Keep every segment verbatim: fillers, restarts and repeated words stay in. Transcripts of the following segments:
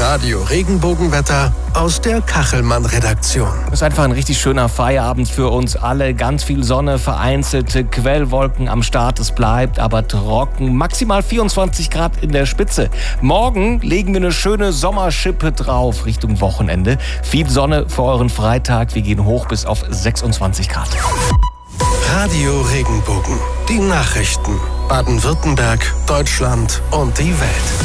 Radio Regenbogenwetter aus der Kachelmann-Redaktion. Es ist einfach ein richtig schöner Feierabend für uns alle. Ganz viel Sonne, vereinzelte Quellwolken am Start. Es bleibt aber trocken. Maximal vierundzwanzig Grad in der Spitze. Morgen legen wir eine schöne Sommerschippe drauf Richtung Wochenende. Viel Sonne für euren Freitag. Wir gehen hoch bis auf sechsundzwanzig Grad. Radio Regenbogen. Die Nachrichten. Baden-Württemberg, Deutschland und die Welt.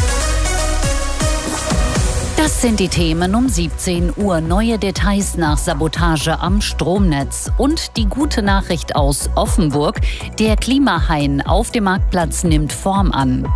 Das sind die Themen um siebzehn Uhr. Neue Details nach Sabotage am Stromnetz. Und die gute Nachricht aus Offenburg. Der Klimahain auf dem Marktplatz nimmt Form an.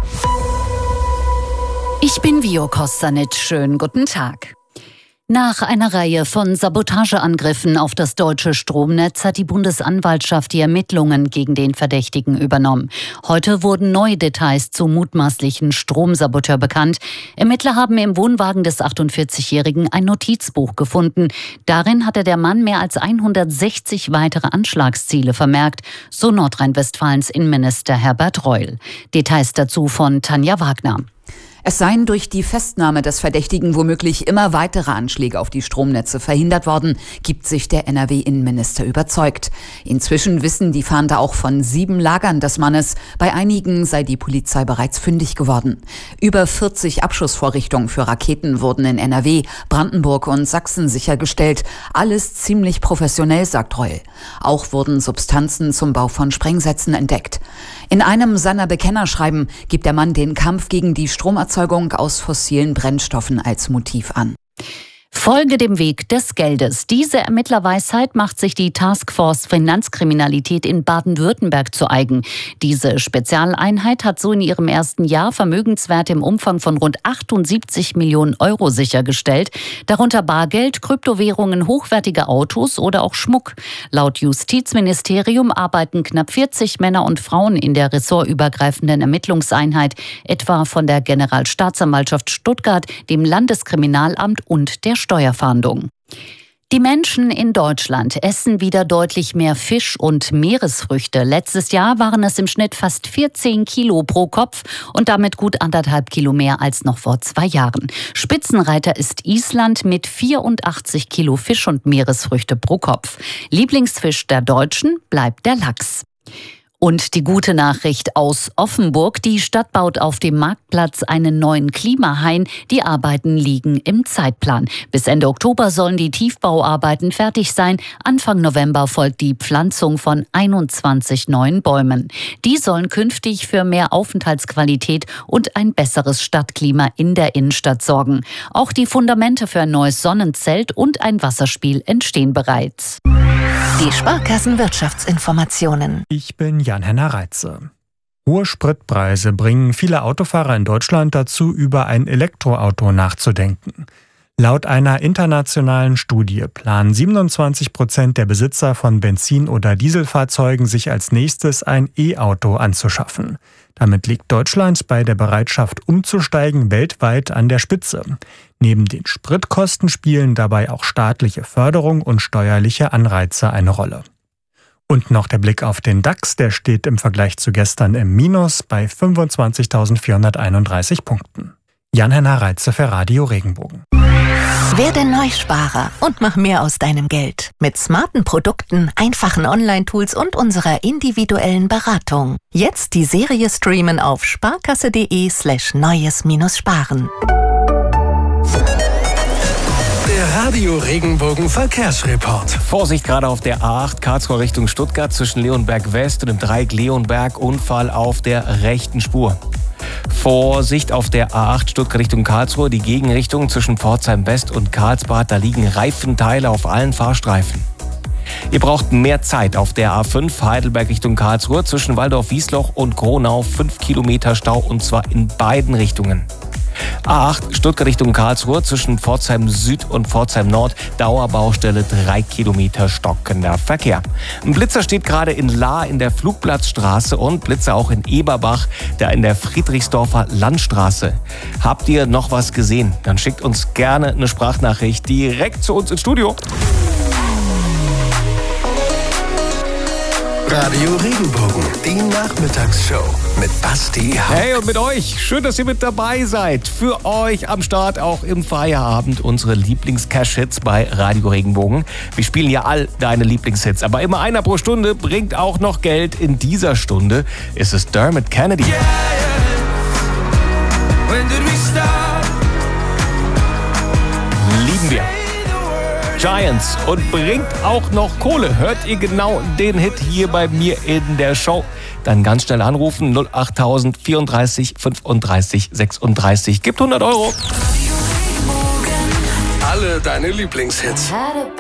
Ich bin Vio Kostanic. Schönen guten Tag. Nach einer Reihe von Sabotageangriffen auf das deutsche Stromnetz hat die Bundesanwaltschaft die Ermittlungen gegen den Verdächtigen übernommen. Heute wurden neue Details zum mutmaßlichen Stromsaboteur bekannt. Ermittler haben im Wohnwagen des achtundvierzigjährigen ein Notizbuch gefunden. Darin hatte der Mann mehr als hundertsechzig weitere Anschlagsziele vermerkt, so Nordrhein-Westfalens Innenminister Herbert Reul. Details dazu von Tanja Wagner. Es seien durch die Festnahme des Verdächtigen womöglich immer weitere Anschläge auf die Stromnetze verhindert worden, gibt sich der N R W-Innenminister überzeugt. Inzwischen wissen die Fahnder auch von sieben Lagern des Mannes. Bei einigen sei die Polizei bereits fündig geworden. Über vierzig Abschussvorrichtungen für Raketen wurden in N R W, Brandenburg und Sachsen sichergestellt. Alles ziemlich professionell, sagt Reul. Auch wurden Substanzen zum Bau von Sprengsätzen entdeckt. In einem seiner Bekennerschreiben gibt der Mann den Kampf gegen die Stromerzeugung aus fossilen Brennstoffen als Motiv an. Folge dem Weg des Geldes. Diese Ermittlerweisheit macht sich die Taskforce Finanzkriminalität in Baden-Württemberg zu eigen. Diese Spezialeinheit hat so in ihrem ersten Jahr Vermögenswerte im Umfang von rund achtundsiebzig Millionen Euro sichergestellt. Darunter Bargeld, Kryptowährungen, hochwertige Autos oder auch Schmuck. Laut Justizministerium arbeiten knapp vierzig Männer und Frauen in der ressortübergreifenden Ermittlungseinheit, etwa von der Generalstaatsanwaltschaft Stuttgart, dem Landeskriminalamt und der Steuerfahndung. Die Menschen in Deutschland essen wieder deutlich mehr Fisch und Meeresfrüchte. Letztes Jahr waren es im Schnitt fast vierzehn Kilo pro Kopf und damit gut anderthalb Kilo mehr als noch vor zwei Jahren. Spitzenreiter ist Island mit vierundachtzig Kilo Fisch und Meeresfrüchte pro Kopf. Lieblingsfisch der Deutschen bleibt der Lachs. Und die gute Nachricht aus Offenburg. Die Stadt baut auf dem Marktplatz einen neuen Klimahain. Die Arbeiten liegen im Zeitplan. Bis Ende Oktober sollen die Tiefbauarbeiten fertig sein. Anfang November folgt die Pflanzung von einundzwanzig neuen Bäumen. Die sollen künftig für mehr Aufenthaltsqualität und ein besseres Stadtklima in der Innenstadt sorgen. Auch die Fundamente für ein neues Sonnenzelt und ein Wasserspiel entstehen bereits. Die Sparkassen-Wirtschaftsinformationen. Ich bin Jan-Henner Reitze. Hohe Spritpreise bringen viele Autofahrer in Deutschland dazu, über ein Elektroauto nachzudenken. Laut einer internationalen Studie planen siebenundzwanzig Prozent der Besitzer von Benzin- oder Dieselfahrzeugen, sich als nächstes ein E-Auto anzuschaffen. Damit liegt Deutschland bei der Bereitschaft umzusteigen weltweit an der Spitze. Neben den Spritkosten spielen dabei auch staatliche Förderung und steuerliche Anreize eine Rolle. Und noch der Blick auf den DAX, der steht im Vergleich zu gestern im Minus bei fünfundzwanzigtausendvierhunderteinunddreißig Punkten. Jan-Henner Reitze für Radio Regenbogen. Werde Neusparer und mach mehr aus deinem Geld. Mit smarten Produkten, einfachen Online-Tools und unserer individuellen Beratung. Jetzt die Serie streamen auf sparkasse.de slash neues-sparen. Der Radio Regenbogen Verkehrsreport. Vorsicht gerade auf der A acht Karlsruhe Richtung Stuttgart zwischen Leonberg West und dem Dreieck Leonberg. Unfall auf der rechten Spur. Vorsicht auf der A acht Stuttgart Richtung Karlsruhe, die Gegenrichtung zwischen Pforzheim West und Karlsbad. Da liegen Reifenteile auf allen Fahrstreifen. Ihr braucht mehr Zeit auf der A fünf Heidelberg Richtung Karlsruhe zwischen Waldorf-Wiesloch und Gronau. fünf Kilometer Stau und zwar in beiden Richtungen. A acht Stuttgart Richtung Karlsruhe zwischen Pforzheim Süd und Pforzheim Nord. Dauerbaustelle, drei Kilometer stockender Verkehr. Ein Blitzer steht gerade in Lahr in der Flugplatzstraße und Blitzer auch in Eberbach, da in der Friedrichsdorfer Landstraße. Habt ihr noch was gesehen? Dann schickt uns gerne eine Sprachnachricht direkt zu uns ins Studio. Radio Regenbogen, die Nachmittagsshow mit Basti Hauck. Hey, und mit euch. Schön, dass ihr mit dabei seid. Für euch am Start auch im Feierabend unsere Lieblings-Cash-Hits bei Radio Regenbogen. Wir spielen ja all deine Lieblingshits, aber immer einer pro Stunde bringt auch noch Geld. In dieser Stunde ist es Dermot Kennedy. Yeah, yeah. When did we stop? Lieben wir. Giants und bringt auch noch Kohle. Hört ihr genau den Hit hier bei mir in der Show? Dann ganz schnell anrufen, null acht null vierunddreißig fünfunddreißig sechsunddreißig. Gibt hundert Euro. Alle deine Lieblingshits.